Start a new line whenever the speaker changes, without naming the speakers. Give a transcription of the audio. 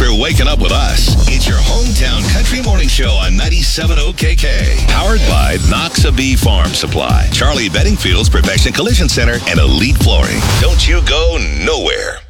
for waking up with us. It's your hometown country morning show on 97.0 KK. Powered by Noxabee Farm Supply, Charlie Bedingfield's Perfection Collision Center, and Elite Flooring. Don't you go nowhere.